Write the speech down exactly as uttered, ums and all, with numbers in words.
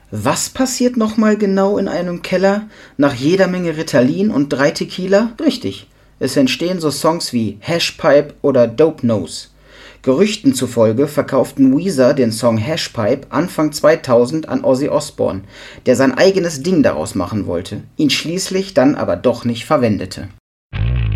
Was passiert nochmal genau in einem Keller nach jeder Menge Ritalin und drei Tequila? Richtig, es entstehen so Songs wie Hashpipe oder Dope Nose. Gerüchten zufolge verkauften Weezer den Song Hashpipe Anfang zweitausend an Ozzy Osbourne, der sein eigenes Ding daraus machen wollte, ihn schließlich dann aber doch nicht verwendete.